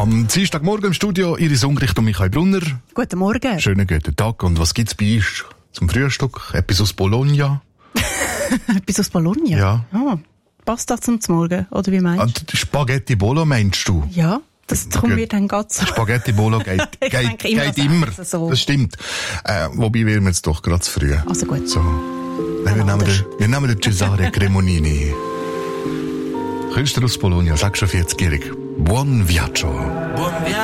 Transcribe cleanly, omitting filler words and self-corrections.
Am Dienstagmorgen im Studio Iris Unggericht und Michael Brunner. Guten Morgen. Schönen guten Tag. Und was gibt's bei uns zum Frühstück? Etwas aus Bologna? Etwas aus Bologna? Ja. Ah, Pasta zum Morgen, oder wie meinst du? Spaghetti Bolo meinst du? Ja, das kommen wir dann ganz so. Spaghetti Bolo geht immer. So. Das stimmt. Wobei wären wir jetzt doch gerade zu früh. Also gut. So. Nein, wir nehmen den Cesare Cremonini. Künstler aus Bologna, 46-jährig. Buon viaggio.